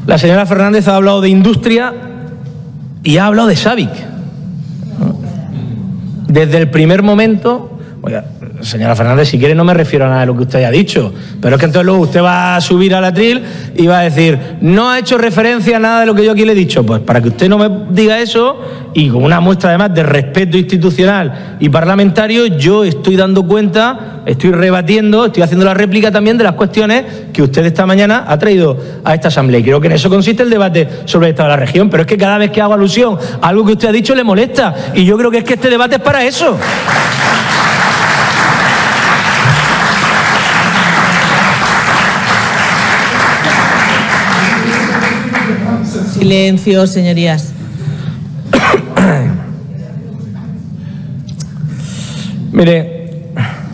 La señora Fernández ha hablado de industria y ha hablado de SABIC. Desde el primer momento... Oiga, señora Fernández, si quiere no me refiero a nada de lo que usted haya dicho, pero es que entonces luego usted va a subir al atril y va a decir, no ha hecho referencia a nada de lo que yo aquí le he dicho. Pues para que usted no me diga eso, y con una muestra además de respeto institucional y parlamentario, yo estoy dando cuenta, estoy rebatiendo, estoy haciendo la réplica también de las cuestiones que usted esta mañana ha traído a esta asamblea. Y creo que en eso consiste el debate sobre el estado de la región, pero es que cada vez que hago alusión a algo que usted ha dicho le molesta, y yo creo que es que este debate es para eso. Silencio, señorías. Mire,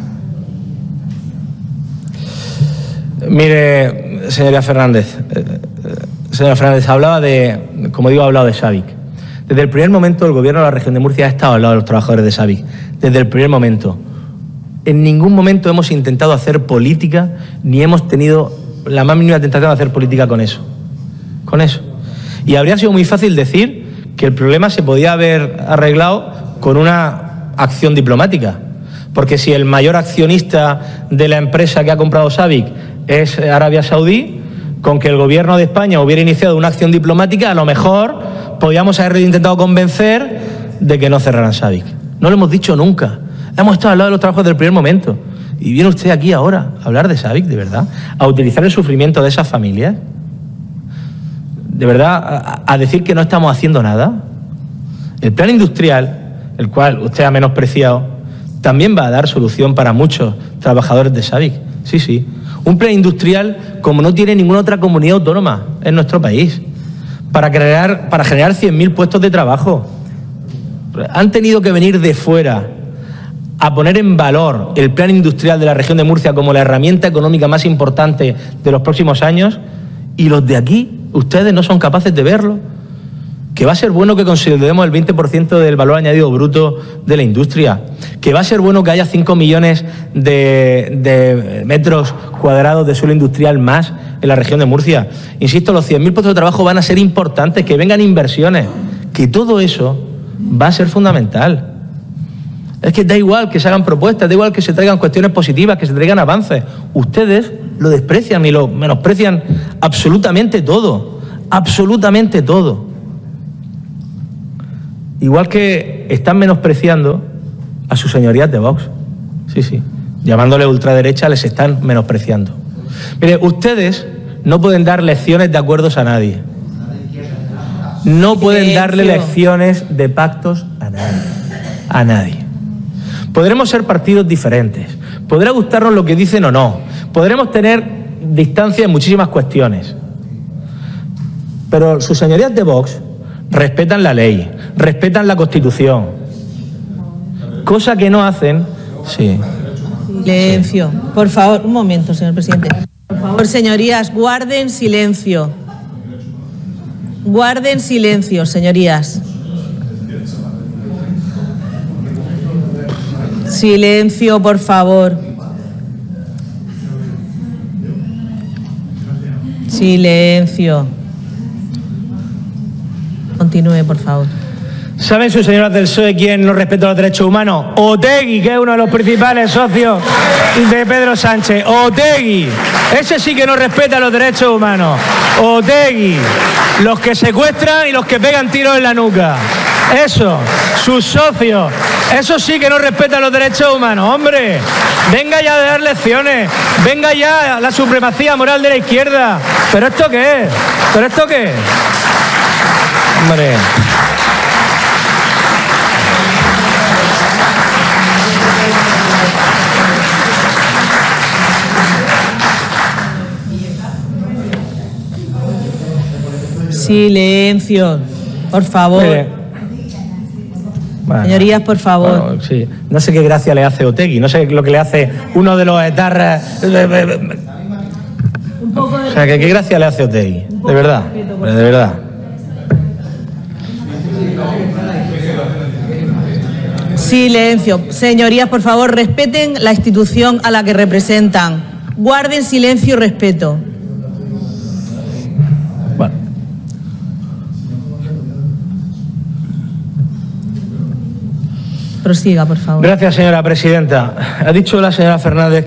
señora Fernández, hablaba de, como digo, ha hablado de SABIC. Desde el primer momento el Gobierno de la Región de Murcia ha estado al lado de los trabajadores de SABIC. Desde el primer momento. En ningún momento hemos intentado hacer política, ni hemos tenido la más mínima tentación de hacer política con eso. Con eso. Y habría sido muy fácil decir que el problema se podía haber arreglado con una acción diplomática. Porque si el mayor accionista de la empresa que ha comprado SABIC es Arabia Saudí, con que el Gobierno de España hubiera iniciado una acción diplomática, a lo mejor podíamos haber intentado convencer de que no cerraran SABIC. No lo hemos dicho nunca. Hemos estado al lado de los trabajos del primer momento. Y viene usted aquí ahora a hablar de SABIC, de verdad, a utilizar el sufrimiento de esas familias. ¿De verdad a decir que no estamos haciendo nada? El plan industrial, el cual usted ha menospreciado, también va a dar solución para muchos trabajadores de SABIC. Sí, sí. Un plan industrial como no tiene ninguna otra comunidad autónoma en nuestro país, para generar 100.000 puestos de trabajo. Han tenido que venir de fuera a poner en valor el plan industrial de la región de Murcia como la herramienta económica más importante de los próximos años, y los de aquí, ustedes no son capaces de verlo. Que va a ser bueno que consolidemos el 20% del valor añadido bruto de la industria, que va a ser bueno que haya 5 millones de metros cuadrados de suelo industrial más en la región de Murcia. Insisto, los 100.000 puestos de trabajo van a ser importantes, que vengan inversiones, que todo eso va a ser fundamental. Es que da igual que se hagan propuestas, da igual que se traigan cuestiones positivas, que se traigan avances. Ustedes lo desprecian y lo menosprecian absolutamente todo, absolutamente todo. Igual que están menospreciando a sus señorías de Vox. Sí, sí. Llamándole ultraderecha les están menospreciando. Mire, ustedes no pueden dar lecciones de acuerdos a nadie. No pueden darle lecciones de pactos a nadie. A nadie. Podremos ser partidos diferentes. Podrá gustarnos lo que dicen o no. Podremos tener distancia en muchísimas cuestiones. Pero sus señorías de Vox respetan la ley, respetan la Constitución, cosa que no hacen. Sí. Silencio. Por favor, un momento, señor presidente. Por favor, señorías, guarden silencio. Guarden silencio, señorías. Silencio, por favor. Silencio. Continúe, por favor. ¿Saben sus señoras del PSOE quién no respeta los derechos humanos? Otegi, que es uno de los principales socios de Pedro Sánchez. Otegi. Ese sí que no respeta los derechos humanos. Otegi. Los que secuestran y los que pegan tiros en la nuca. Eso. Sus socios. Eso sí que no respetan los derechos humanos. Hombre, venga ya de dar lecciones. Venga ya la supremacía moral de la izquierda. ¿Pero esto qué es? ¿Pero esto qué es? Hombre. Silencio, por favor. Bueno, señorías, por favor. Bueno, sí. No sé qué gracia le hace Otegi, no sé lo que le hace uno de los etarras. O sea, ¿qué gracia le hace Otegi? De verdad, de verdad. Silencio. Señorías, por favor, respeten la institución a la que representan. Guarden silencio y respeto. Bueno. Prosiga, por favor. Gracias, señora presidenta. Ha dicho la señora Fernández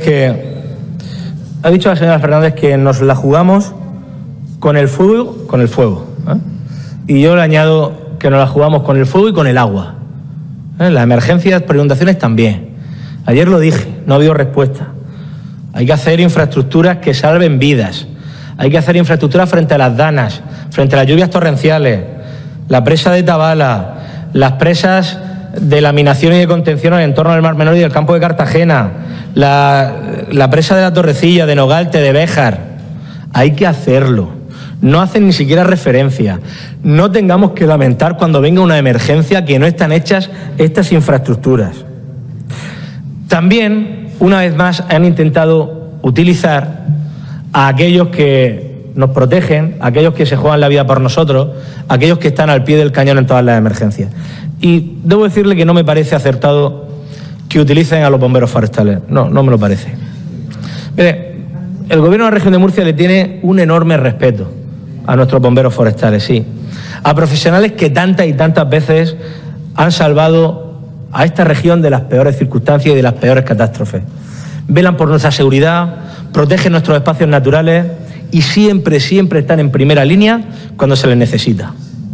que nos la jugamos con el fuego, ¿eh? Y yo le añado que nos la jugamos con el fuego y con el agua. Las emergencias por inundaciones también. Ayer lo dije, no ha habido respuesta. Hay que hacer infraestructuras que salven vidas. Hay que hacer infraestructuras frente a las danas, frente a las lluvias torrenciales, la presa de Tabala, las presas de laminación y de contención en el entorno del Mar Menor y del campo de Cartagena, la presa de la Torrecilla, de Nogalte, de Béjar. Hay que hacerlo. No hacen ni siquiera referencia. No tengamos que lamentar cuando venga una emergencia que no están hechas estas infraestructuras. También, una vez más, han intentado utilizar a aquellos que nos protegen, a aquellos que se juegan la vida por nosotros, a aquellos que están al pie del cañón en todas las emergencias. Y debo decirle que no me parece acertado que utilicen a los bomberos forestales. No me lo parece. Mire, el Gobierno de la Región de Murcia le tiene un enorme respeto a nuestros bomberos forestales, sí. A profesionales que tantas y tantas veces han salvado a esta región de las peores circunstancias y de las peores catástrofes. Velan por nuestra seguridad, protegen nuestros espacios naturales y siempre están en primera línea cuando se les necesita.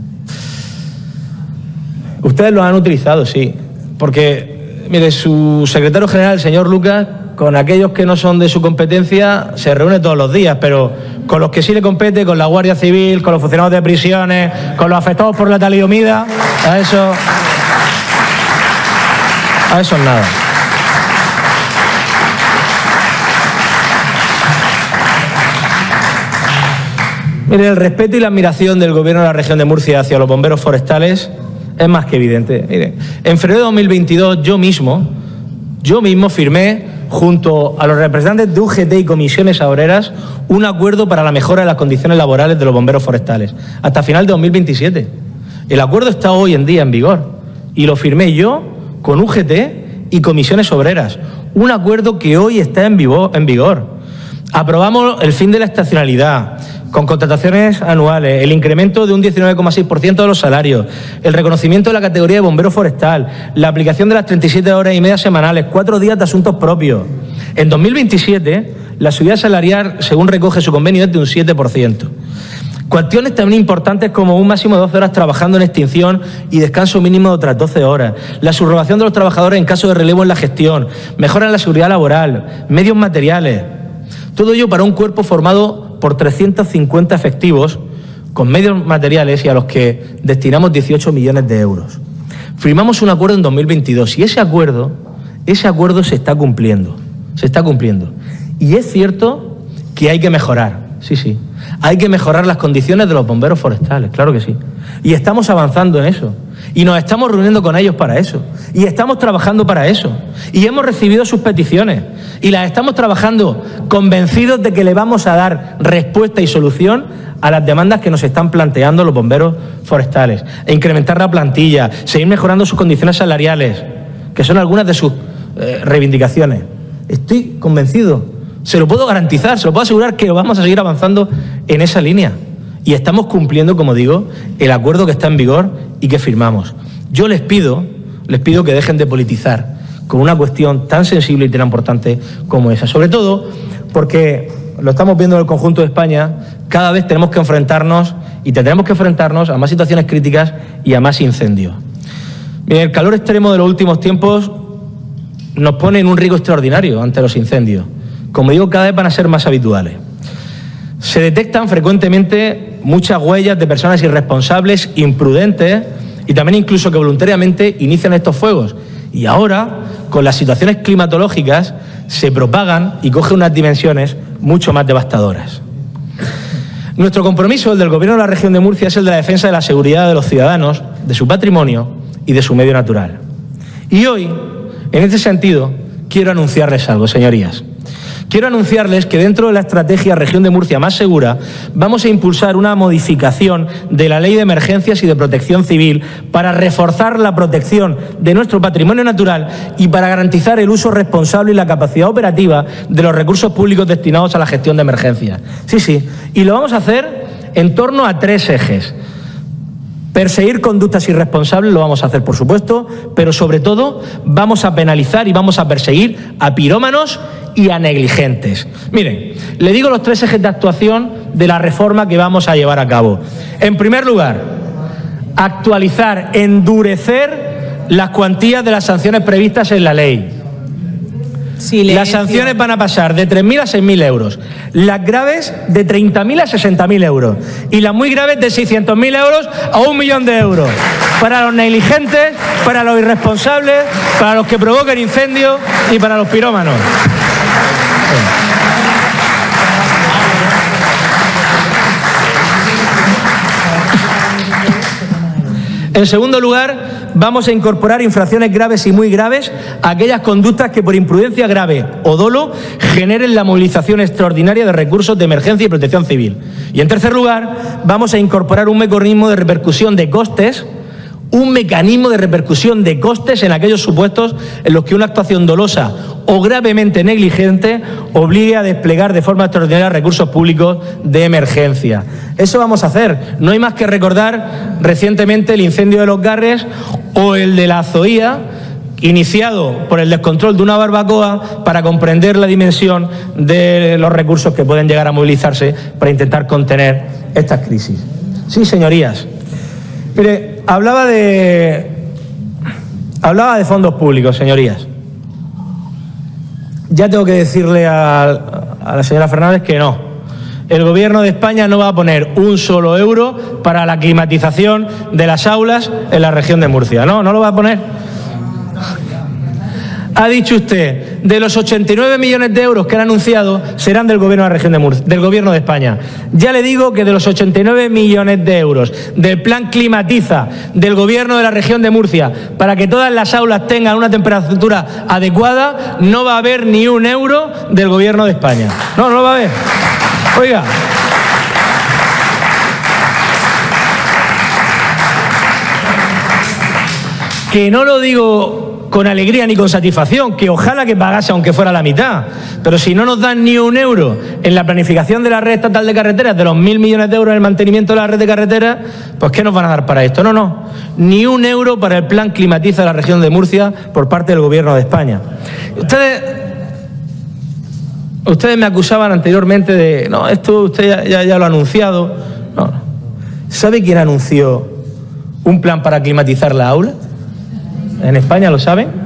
Ustedes lo han utilizado, sí, porque, mire, su secretario general, el señor Lucas, con aquellos que no son de su competencia, se reúne todos los días, pero con los que sí le compete, con la Guardia Civil, con los funcionarios de prisiones, con los afectados por la talidomida, a eso nada. Mire, el respeto y la admiración del Gobierno de la Región de Murcia hacia los bomberos forestales es más que evidente. Mire, en febrero de 2022 yo mismo firmé, junto a los representantes de UGT y comisiones obreras, un acuerdo para la mejora de las condiciones laborales de los bomberos forestales, hasta final de 2027. El acuerdo está hoy en día en vigor y lo firmé yo con UGT y comisiones obreras. Un acuerdo que hoy está en vigor. Aprobamos el fin de la estacionalidad, con contrataciones anuales, el incremento de un 19,6% de los salarios, el reconocimiento de la categoría de bombero forestal, la aplicación de las 37 horas y media semanales, 4 días de asuntos propios. En 2027, la subida salarial, según recoge su convenio, es de un 7%. Cuestiones también importantes como un máximo de 12 horas trabajando en extinción y descanso mínimo de otras 12 horas, la subrogación de los trabajadores en caso de relevo en la gestión, mejora en la seguridad laboral, medios materiales. Todo ello para un cuerpo formado por 350 efectivos con medios materiales y a los que destinamos 18 millones de euros. Firmamos un acuerdo en 2022 y ese acuerdo se está cumpliendo. Y es cierto que hay que mejorar, sí. Hay que mejorar las condiciones de los bomberos forestales, claro que sí. Y estamos avanzando en eso. Y nos estamos reuniendo con ellos para eso. Y estamos trabajando para eso. Y hemos recibido sus peticiones. Y las estamos trabajando convencidos de que le vamos a dar respuesta y solución a las demandas que nos están planteando los bomberos forestales. E incrementar la plantilla, seguir mejorando sus condiciones salariales, que son algunas de sus reivindicaciones. Estoy convencido. Se lo puedo garantizar, se lo puedo asegurar que vamos a seguir avanzando en esa línea. Y estamos cumpliendo, como digo, el acuerdo que está en vigor y que firmamos. Yo les pido que dejen de politizar con una cuestión tan sensible y tan importante como esa. Sobre todo porque, lo estamos viendo en el conjunto de España, cada vez tenemos que enfrentarnos a más situaciones críticas y a más incendios. Bien, el calor extremo de los últimos tiempos nos pone en un riesgo extraordinario ante los incendios. Como digo, cada vez van a ser más habituales. Se detectan frecuentemente muchas huellas de personas irresponsables, imprudentes y también incluso que voluntariamente inician estos fuegos. Y ahora, con las situaciones climatológicas, se propagan y cogen unas dimensiones mucho más devastadoras. Nuestro compromiso, el del Gobierno de la Región de Murcia, es el de la defensa de la seguridad de los ciudadanos, de su patrimonio y de su medio natural. Y hoy, en este sentido, quiero anunciarles algo, señorías. Quiero anunciarles que dentro de la estrategia Región de Murcia Más Segura vamos a impulsar una modificación de la Ley de Emergencias y de Protección Civil para reforzar la protección de nuestro patrimonio natural y para garantizar el uso responsable y la capacidad operativa de los recursos públicos destinados a la gestión de emergencias. Sí, y lo vamos a hacer en torno a 3 ejes. Perseguir conductas irresponsables lo vamos a hacer, por supuesto, pero sobre todo vamos a penalizar y vamos a perseguir a pirómanos y a negligentes. Miren, le digo los 3 ejes de actuación de la reforma que vamos a llevar a cabo. En primer lugar, actualizar, endurecer las cuantías de las sanciones previstas en la ley. Silencio. Las sanciones van a pasar de 3.000 a 6.000 euros, las graves de 30.000 a 60.000 euros y las muy graves de 600.000 euros a 1 millón de euros. Para los negligentes, para los irresponsables, para los que provoquen incendios y para los pirómanos. En segundo lugar, vamos a incorporar infracciones graves y muy graves a aquellas conductas que por imprudencia grave o dolo generen la movilización extraordinaria de recursos de emergencia y protección civil. Y en tercer lugar, vamos a incorporar un mecanismo de repercusión de costes, en aquellos supuestos en los que una actuación dolosa o gravemente negligente obligue a desplegar de forma extraordinaria recursos públicos de emergencia. Eso vamos a hacer. No hay más que recordar recientemente el incendio de Los Garres o el de la Azoía, iniciado por el descontrol de una barbacoa, para comprender la dimensión de los recursos que pueden llegar a movilizarse para intentar contener estas crisis. Sí, señorías. Mire, hablaba de fondos públicos, señorías. Ya tengo que decirle a la señora Fernández que no. El Gobierno de España no va a poner un solo euro para la climatización de las aulas en la región de Murcia. No lo va a poner. Ha dicho usted, de los 89 millones de euros que han anunciado serán del Gobierno de la región de Murcia, del Gobierno de España. Ya le digo que de los 89 millones de euros del plan Climatiza del Gobierno de la región de Murcia para que todas las aulas tengan una temperatura adecuada, no va a haber ni un euro del Gobierno de España. No lo va a haber. Oiga. Que no lo digo con alegría ni con satisfacción, que ojalá que pagase aunque fuera la mitad, pero si no nos dan ni un euro en la planificación de la red estatal de carreteras, de los 1.000 millones de euros en el mantenimiento de la red de carreteras, pues ¿qué nos van a dar para esto? No, ni un euro para el plan Climatiza de la región de Murcia por parte del Gobierno de España. Ustedes me acusaban anteriormente de, no, esto usted ya lo ha anunciado. No. ¿Sabe quién anunció un plan para climatizar la aula? En España, ¿lo saben?